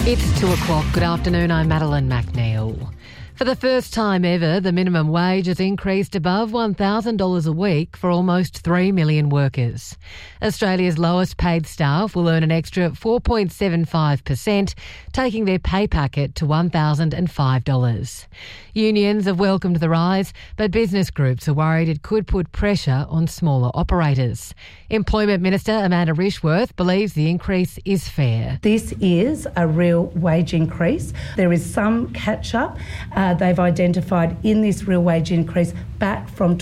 It's 2 o'clock. Good afternoon, I'm Madeline McNeil. For the first time ever, the minimum wage has increased above $1,000 a week for almost 3 million workers. Australia's lowest paid staff will earn an extra 4.75%, taking their pay packet to $1,005. Unions have welcomed the rise, but business groups are worried it could put pressure on smaller operators. Employment Minister Amanda Rishworth believes the increase is fair. This is a real wage increase. There is some catch-up. They've identified in this real wage increase back from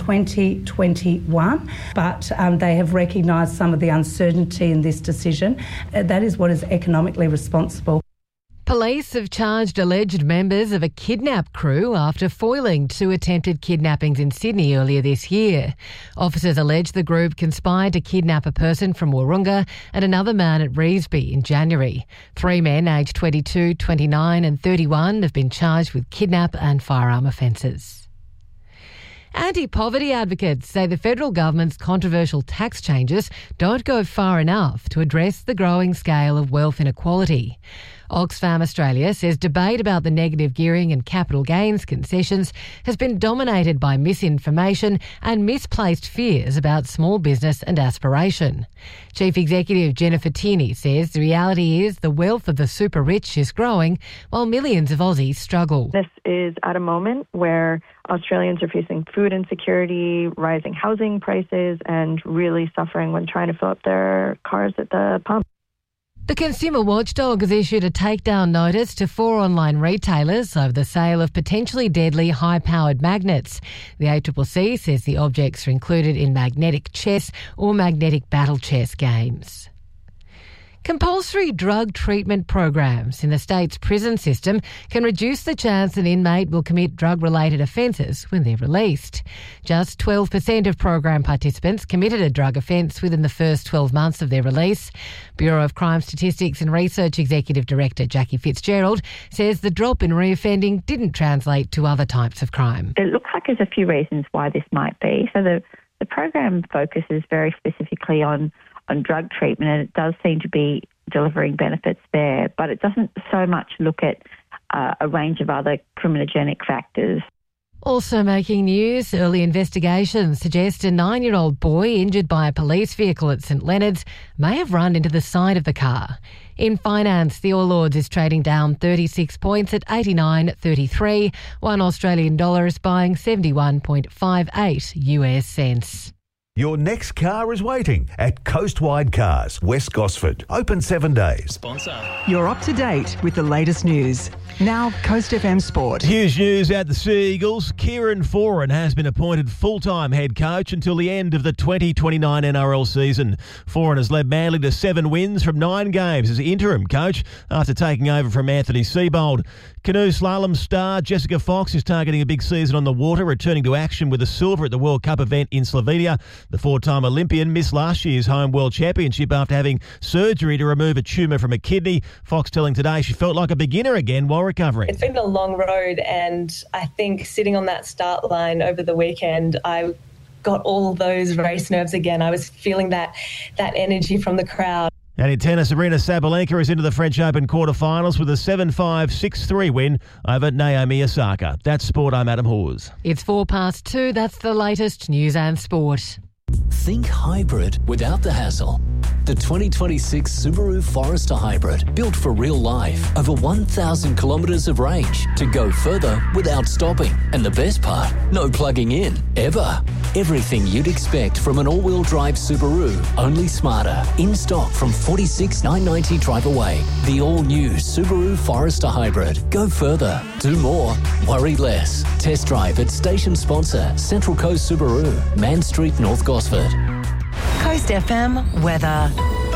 2021, but they have recognised some of the uncertainty in this decision. That is what is economically responsible. Police have charged alleged members of a kidnap crew after foiling 2 attempted kidnappings in Sydney earlier this year. Officers allege the group conspired to kidnap a person from Wahroonga and another man at Revesby in January. 3 men aged 22, 29 and 31 have been charged with kidnap and firearm offences. Anti-poverty advocates say the federal government's controversial tax changes don't go far enough to address the growing scale of wealth inequality. Oxfam Australia says debate about the negative gearing and capital gains concessions has been dominated by misinformation and misplaced fears about small business and aspiration. Chief Executive Jennifer Tierney says the reality is the wealth of the super rich is growing while millions of Aussies struggle. This is at a moment where Australians are facing food insecurity, rising housing prices, and really suffering when trying to fill up their cars at the pump. The Consumer Watchdog has issued a takedown notice to 4 online retailers over the sale of potentially deadly high-powered magnets. The ACCC says the objects are included in magnetic chess or magnetic battle chess games. Compulsory drug treatment programs in the state's prison system can reduce the chance an inmate will commit drug-related offences when they're released. Just 12% of program participants committed a drug offence within the first 12 months of their release. Bureau of Crime Statistics and Research Executive Director Jackie Fitzgerald says the drop in reoffending didn't translate to other types of crime. It looks like there's a few reasons why this might be. So the program focuses very specifically on drug treatment, and it does seem to be delivering benefits there, but it doesn't so much look at a range of other criminogenic factors. Also making news, early investigations suggest a 9-year-old boy injured by a police vehicle at St Leonards may have run into the side of the car. In finance, the All Ords is trading down 36 points at 89.33, $1 Australian dollar is buying 71.58 US cents. Your next car is waiting at Coastwide Cars, West Gosford. Open 7 days. Sponsor. You're up to date with the latest news. Now, Coast FM Sport. Huge news at the Sea Eagles. Kieran Foran has been appointed full-time head coach until the end of the 2029 NRL season. Foran has led Manly to 7 wins from 9 games as interim coach after taking over from Anthony Seibold. Canoe slalom star Jessica Fox is targeting a big season on the water, returning to action with a silver at the World Cup event in Slovenia. The 4-time Olympian missed last year's home World Championship after having surgery to remove a tumour from a kidney. Fox telling Today she felt like a beginner again while recovering. It's been a long road, and I think sitting on that start line over the weekend, I got all those race nerves again. I was feeling that energy from the crowd. And in tennis, Arina Sabalenka is into the French Open quarterfinals with a 7-5, 6-3 win over Naomi Osaka. That's Sport, I'm Adam Hawes. It's 2:04. That's the latest news and sport. Think hybrid without the hassle. The 2026 Subaru Forester Hybrid, built for real life. Over 1,000 kilometres of range to go further without stopping. And the best part, no plugging in, ever. Everything you'd expect from an all-wheel drive Subaru, only smarter. In stock from $46,990 drive away. The all-new Subaru Forester Hybrid. Go further, do more, worry less. Test drive at station sponsor Central Coast Subaru, Man Street, North Gosford. Coast FM weather.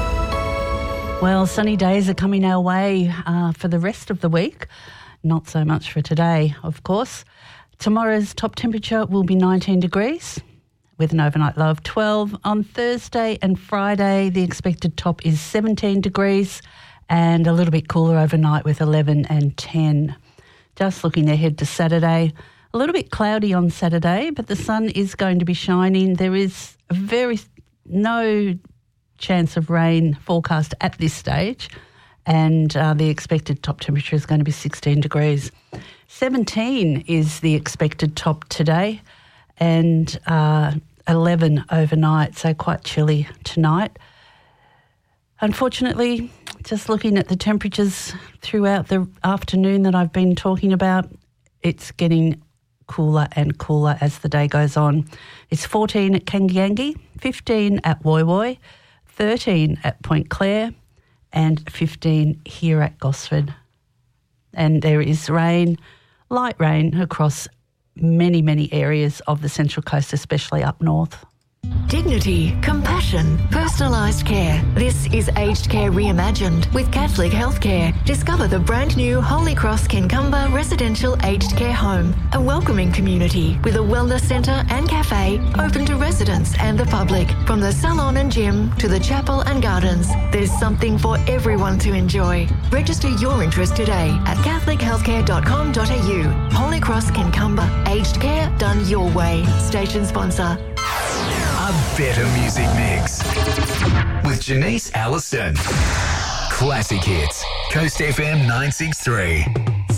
Well, sunny days are coming our way for the rest of the week. Not so much for today, of course. Tomorrow's top temperature will be 19 degrees with an overnight low of 12. On Thursday and Friday, the expected top is 17 degrees and a little bit cooler overnight with 11 and 10. Just looking ahead to Saturday, a little bit cloudy on Saturday, but the sun is going to be shining. There is no chance of rain forecast at this stage, and the expected top temperature is going to be 16 degrees. 17 is the expected top today, and 11 overnight, so quite chilly tonight. Unfortunately, just looking at the temperatures throughout the afternoon that I've been talking about, it's getting cooler and cooler as the day goes on. It's 14 at Kangangi, 15 at Woy Woy, 13 at Point Clare, and 15 here at Gosford. And there is rain, light rain across many, many areas of the Central Coast, especially up north. Dignity, compassion, personalised care. This is Aged Care Reimagined with Catholic Healthcare. Discover the brand new Holy Cross Kincumber Residential Aged Care Home, a welcoming community with a wellness centre and cafe open to residents and the public. From the salon and gym to the chapel and gardens, there's something for everyone to enjoy. Register your interest today at catholichealthcare.com.au. Holy Cross Kincumber, aged care done your way. Station sponsor. A better music mix with Janice Allison. Classic hits. Coast FM 963.